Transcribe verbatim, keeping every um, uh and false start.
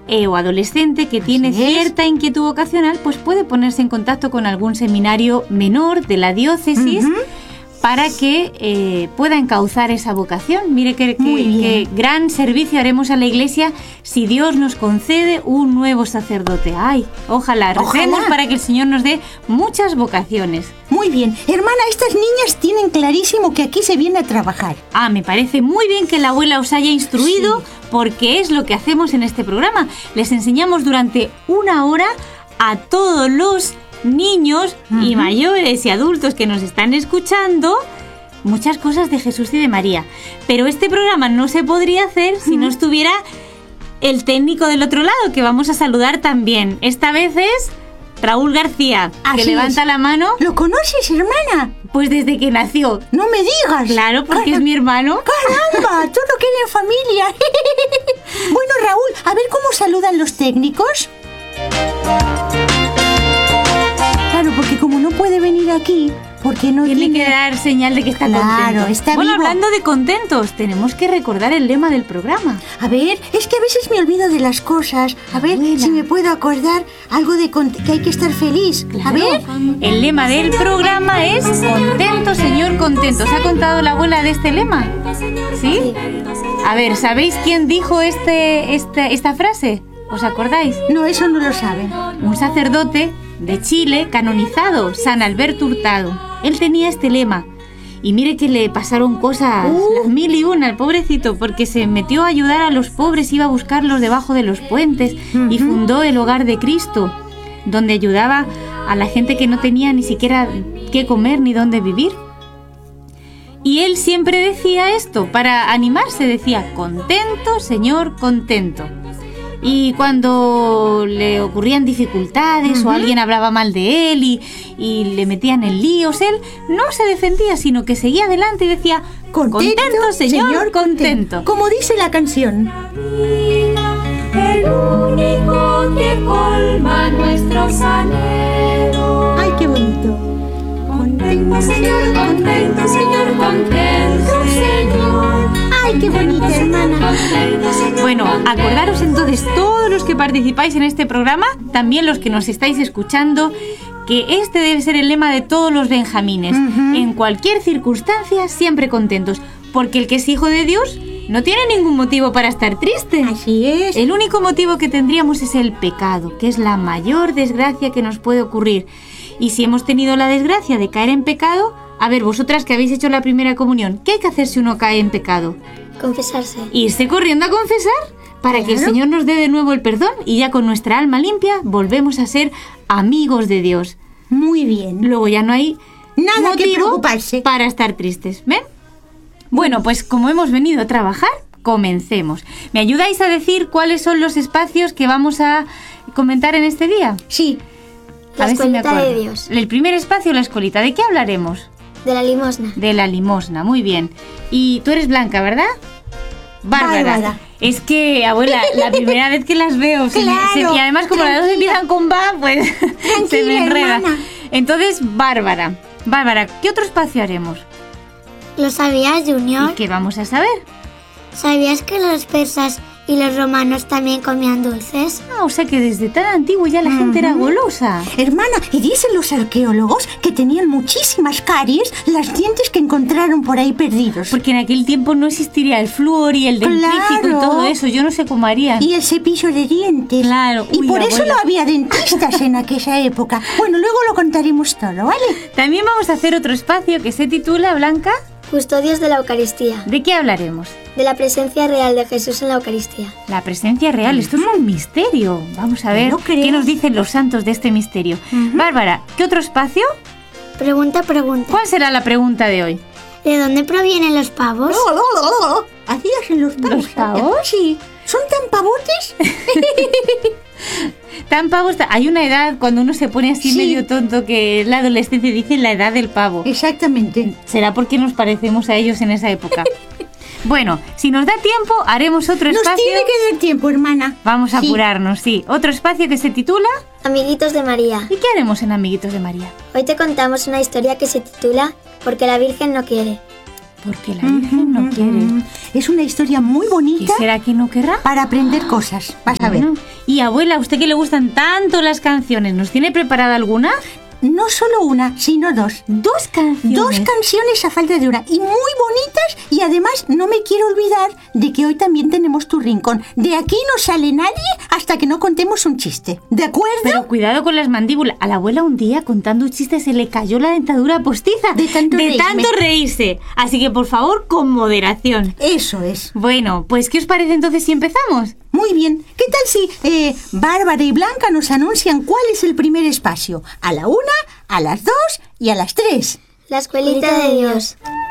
eh, o adolescente que Así tiene es. cierta inquietud vocacional, pues puede ponerse en contacto con algún seminario menor de la diócesis Ujú. para que eh, pueda encauzar esa vocación. Mire qué Muy bien. que gran servicio haremos a la Iglesia si Dios nos concede un nuevo sacerdote. Ay, ojalá, recemos Ojalá. para que el Señor nos dé muchas vocaciones. Muy bien. Hermana, estas niñas tienen clarísimo que aquí se viene a trabajar. Ah, me parece muy bien que la abuela os haya instruido, Sí. porque es lo que hacemos en este programa. Les enseñamos durante una hora a todos los niños y Ujú. mayores y adultos que nos están escuchando muchas cosas de Jesús y de María. Pero este programa no se podría hacer si no estuviera el técnico del otro lado, que vamos a saludar también. Esta vez es Raúl García, que Así levanta es. la mano ¿Lo conoces, hermana? pues desde que nació. No me digas. Claro, porque Cara- es mi hermano. ¡Caramba! Todo queda en familia. Bueno, Raúl, a ver cómo saludan los técnicos. Claro, porque como no puede venir aquí, porque no Tiene tiene... que dar señal de que está Claro, contento. está bueno, vivo. hablando de contentos, tenemos que recordar el lema del programa. A ver, es que a veces me olvido de las cosas. A ver Abuela. si me puedo acordar algo de cont- que hay que estar feliz. A ver. El lema del programa es contento, señor, contento. ¿Os ha contado la abuela de este lema? ¿Sí? A ver, ¿sabéis quién dijo este, este, esta frase? ¿Os acordáis? No, eso no lo saben. Un sacerdote de Chile canonizado, San Alberto Hurtado. Él tenía este lema. Y mire que le pasaron cosas, Uh. las mil y una al pobrecito, porque se metió a ayudar a los pobres, iba a buscarlos debajo de los puentes y Ujú. fundó el Hogar de Cristo, donde ayudaba a la gente que no tenía ni siquiera qué comer ni dónde vivir. Y él siempre decía esto, para animarse, decía, contento, señor, contento. Y cuando le ocurrían dificultades o alguien hablaba mal de él y, y le metían en líos, él no se defendía, sino que seguía adelante y decía, contento, señor, contento. Como dice la canción. El único que colma nuestros anhelos. Ay, qué bonito. Contento, Señor, contento, Señor, contento, Señor. Ay, qué bonita, hermana. Contento, Señor. Bueno, acordaros entonces todos los que participáis en este programa, también los que nos estáis escuchando, que este debe ser el lema de todos los benjamines. Ujú. En cualquier circunstancia, siempre contentos, porque el que es hijo de Dios no tiene ningún motivo para estar triste. Así es. El único motivo que tendríamos es el pecado, que es la mayor desgracia que nos puede ocurrir. Y si hemos tenido la desgracia de caer en pecado, a ver, vosotras que habéis hecho la primera comunión, ¿qué hay que hacer si uno cae en pecado? Confesarse. Irse corriendo a confesar para que el Claro. Señor nos dé de nuevo el perdón y ya con nuestra alma limpia volvemos a ser amigos de Dios. Muy bien. Luego ya no hay Nada que motivo preocuparse. para estar tristes. ¿Ven? Bueno, pues como hemos venido a trabajar, comencemos. ¿Me ayudáis a decir cuáles son los espacios que vamos a comentar en este día? Sí. La A ver si me escuelita de acuerdo. Dios. El primer espacio, la escolita. ¿De qué hablaremos? De la limosna. De la limosna, muy bien. Y tú eres Blanca, ¿verdad? Bárbara. Bárbara. Es que, abuela, la primera vez que las veo, se me- Claro, se- y además como las dos tranquila. empiezan con va, pues se me Tranquila, enreda. hermana. Entonces, Bárbara. Bárbara, ¿qué otro espacio haremos? ¿Lo sabías, Junior? ¿Y qué vamos a saber? ¿Sabías que los persas y los romanos también comían dulces? Ah, o sea que desde tan antiguo ya la gente era golosa. Hermana, y dicen los arqueólogos que tenían muchísimas caries las dientes que encontraron por ahí perdidos. Porque en aquel tiempo no existiría el flúor y el dentífrico Claro. y todo eso. Yo no sé cómo harían. Y el cepillo de dientes. Claro. Y Uy, por eso abuela. no había dentistas en aquella época. Bueno, luego lo contaremos todo, ¿vale? También vamos a hacer otro espacio que se titula, Blanca, Custodios de la Eucaristía. ¿de qué hablaremos? De la presencia real de Jesús en la Eucaristía. La presencia real, esto es un misterio. Vamos a ver ¿No crees? qué nos dicen los santos de este misterio. Bárbara, ¿qué otro espacio? Pregunta, pregunta. ¿Cuál será la pregunta de hoy? ¿De dónde provienen los pavos? ¿Hacías en los pavos? ¿Los pavos? Sí. ¿Son tan pavotes? Tan pavos, ta- hay una edad cuando uno se pone así Sí. medio tonto que es la adolescencia, dicen la edad del pavo. Exactamente. ¿Será porque nos parecemos a ellos en esa época? Bueno, si nos da tiempo, haremos otro Nos espacio. tiene que dar tiempo, hermana. Vamos a Sí. apurarnos, sí. Otro espacio que se titula Amiguitos de María. ¿Y qué haremos en Amiguitos de María? Hoy te contamos una historia que se titula Porque la Virgen no quiere. Porque la Virgen no quiere. Es una historia muy ¿Qué bonita será que no querrá? para aprender cosas. Vas a ver. Bueno, y abuela, ¿a usted que le gustan tanto las canciones, nos tiene preparada alguna? No solo una, sino dos. Dos canciones. Dos canciones a falta de una. Y muy bonitas. Y además no me quiero olvidar de que hoy también tenemos tu rincón. De aquí no sale nadie hasta que no contemos un chiste. ¿De acuerdo? Pero cuidado con las mandíbulas. A la abuela un día, contando un chiste, se le cayó la dentadura postiza. De tanto de reírme. tanto reírse. Así que, por favor, con moderación. Eso es. Bueno, pues, ¿qué os parece entonces si empezamos? Muy bien. ¿Qué tal si eh, Bárbara y Blanca nos anuncian cuál es el primer espacio? A la una, a las dos y a las tres. La escuelita de Dios.